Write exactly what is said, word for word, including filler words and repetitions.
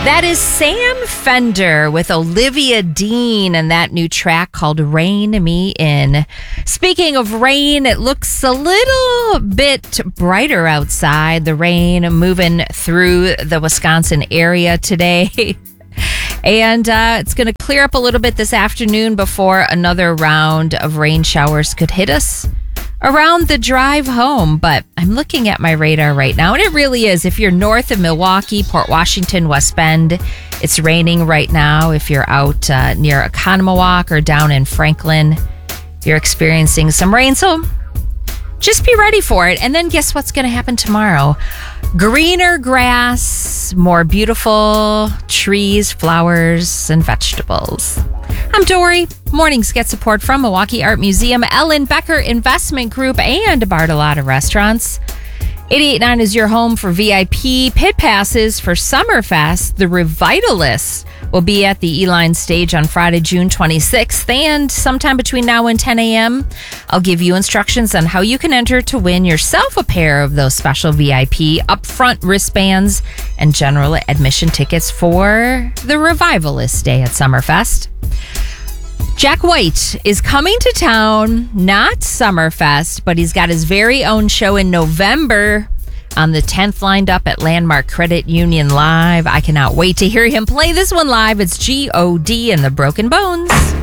That is Sam Fender with Olivia Dean and that new track called Rain Me In. Speaking of rain, it looks a little bit brighter outside. The rain moving through the Wisconsin area today. And uh, it's going to clear up a little bit this afternoon before another round of rain showers could hit us around the drive home. But I'm looking at my radar right now, and it really is. If you're north of Milwaukee, Port Washington, West Bend, it's raining right now. If you're out uh, near Oconomowoc or down in Franklin, you're experiencing some rain. So just be ready for it. And then guess what's going to happen tomorrow? Greener grass, more beautiful trees, flowers, and vegetables. I'm Dory. Mornings get support from Milwaukee Art Museum, Ellen Becker Investment Group, and Bartolotta Restaurants. eighty-eight point nine is your home for V I P pit passes for Summerfest. The Revitalists will be at the E-Line stage on Friday, June twenty-sixth, and sometime between now and ten a.m., I'll give you instructions on how you can enter to win yourself a pair of those special V I P upfront wristbands and general admission tickets for the Revivalist Day at Summerfest. Jack White is coming to town, not Summerfest, but he's got his very own show in November on the tenth lined up at Landmark Credit Union Live. I cannot wait to hear him play this one live. It's G O D and the Broken Bones.